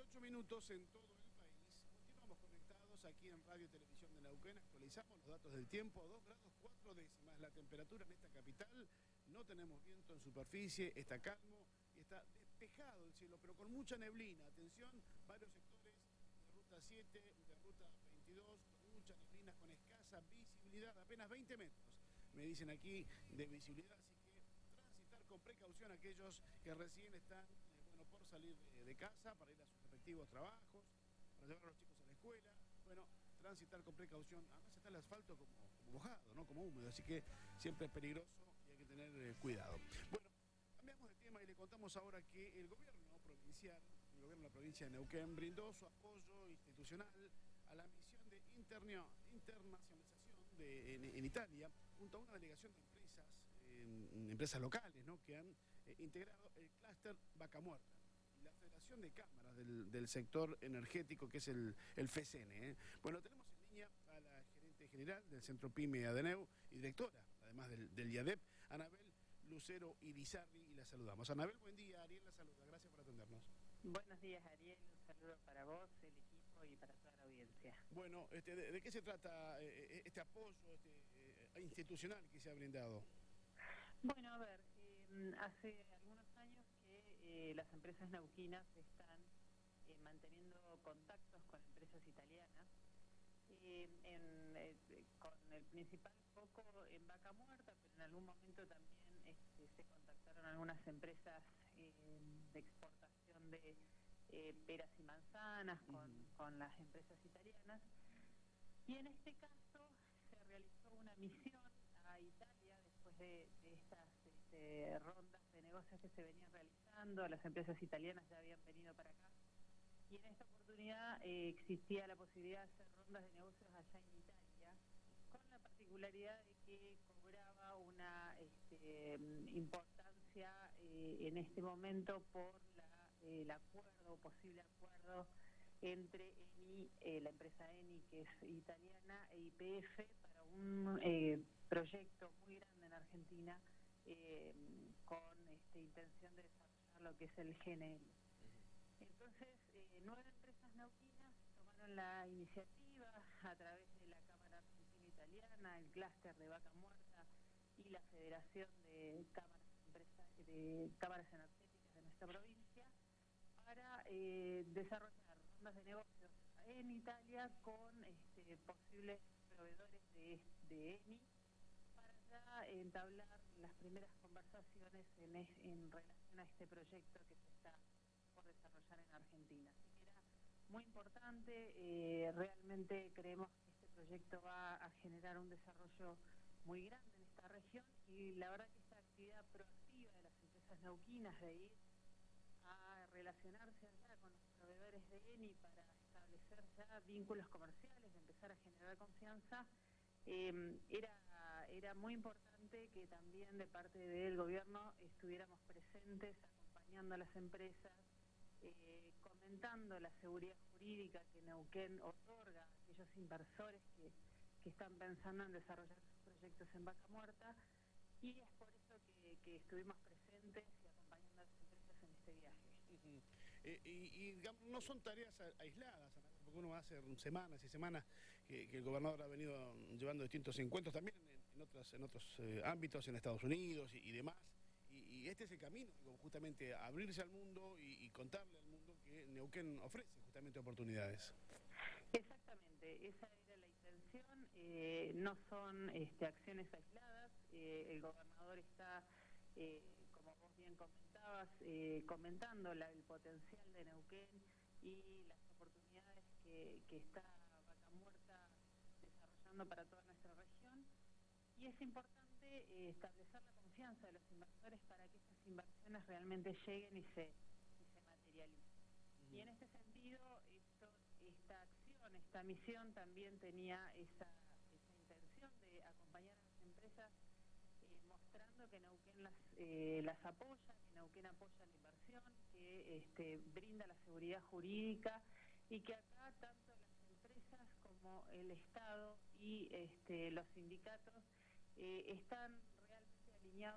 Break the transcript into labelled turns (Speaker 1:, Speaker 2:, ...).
Speaker 1: 8 minutos en todo el país. Continuamos conectados aquí en Radio y Televisión de Neuquén. Actualizamos los datos del tiempo. 2 grados 4 décimas la temperatura en esta capital. No tenemos viento en superficie, está calmo y está despejado el cielo, pero con mucha neblina. Atención, varios sectores de Ruta 7, de Ruta 22, con mucha neblina, con escasa visibilidad, apenas 20 metros. Me dicen aquí de visibilidad, así que transitar con precaución aquellos que recién están por salir de casa, para ir a sus respectivos trabajos, para llevar a los chicos a la escuela. Bueno, transitar con precaución. Además está el asfalto como mojado, ¿no? Como húmedo, así que siempre es peligroso y hay que tener cuidado. Bueno, cambiamos de tema y le contamos ahora que el gobierno provincial, el gobierno de la provincia de Neuquén, brindó su apoyo institucional a la misión de internacionalización en Italia, junto a una delegación de empresas, empresas locales, ¿no?, que han integrado el clúster Vaca Muerta y la Federación de Cámaras del sector energético, que es el FECENE. Bueno, tenemos en línea a la gerente general del Centro PYME ADENEU y directora, además del IADEP, Anabel Lucero Irizarry, y la saludamos. Anabel, buen día. Ariel la saluda. Gracias por atendernos.
Speaker 2: Buenos días, Ariel. Un saludo para vos, el equipo y para toda la audiencia.
Speaker 1: Bueno, ¿de qué se trata este apoyo institucional que se ha brindado?
Speaker 2: Bueno, a ver, hace algunos años que las empresas neuquinas están manteniendo contactos con empresas italianas, con el principal foco en Vaca Muerta, pero en algún momento también se contactaron algunas empresas de exportación de peras y manzanas con las empresas italianas. Y en este caso se realizó una misión a Italia después de estas rondas de negocios que se venían realizando. Las empresas italianas ya habían venido para acá y en esta oportunidad existía la posibilidad de hacer rondas de negocios allá en Italia, con la particularidad de que cobraba una importancia en este momento por el acuerdo, posible acuerdo entre ENI, la empresa ENI, que es italiana, e YPF, para un proyecto muy grande en Argentina con intención de desarrollar lo que es el GNL. Entonces, 9 empresas neuquinas tomaron la iniciativa a través de la Cámara Argentina-Italiana, el clúster de Vaca Muerta y la Federación de Cámaras Energéticas de nuestra provincia, para desarrollar rondas de negocios en Italia con posibles proveedores de ENI, para ya entablar las primeras conversaciones en relación a este proyecto que se está por desarrollar en Argentina. Así que era muy importante, realmente creemos que este proyecto va a generar un desarrollo muy grande en esta región, y la verdad que esta actividad proactiva de las empresas neuquinas de ir a relacionarse allá con los proveedores de ENI para establecer ya vínculos comerciales, de empezar a generar confianza, era muy importante que también de parte del gobierno estuviéramos presentes, acompañando a las empresas, comentando la seguridad jurídica que Neuquén otorga a aquellos inversores que están pensando en desarrollar sus proyectos en Vaca Muerta, y es por eso que estuvimos presentes y acompañando a las empresas en este viaje.
Speaker 1: Y digamos, no son tareas aisladas, porque uno hace semanas y semanas que el gobernador ha venido llevando distintos encuentros también en otros ámbitos, en Estados Unidos y demás. Y este es el camino, justamente abrirse al mundo y contarle al mundo que Neuquén ofrece justamente oportunidades.
Speaker 2: Exactamente, esa era la intención. No son acciones aisladas. El gobernador está, como vos bien comentabas, comentando el potencial de Neuquén y las oportunidades que está Vaca Muerta desarrollando para toda nuestra región. Y es importante establecer la confianza de los inversores para que estas inversiones realmente lleguen y se materialicen. Y en este sentido, esta acción, esta misión también tenía esa intención de acompañar a las empresas, mostrando que Neuquén las apoya, que Neuquén apoya la inversión, que brinda la seguridad jurídica, y que acá tanto las empresas como el Estado y los sindicatos están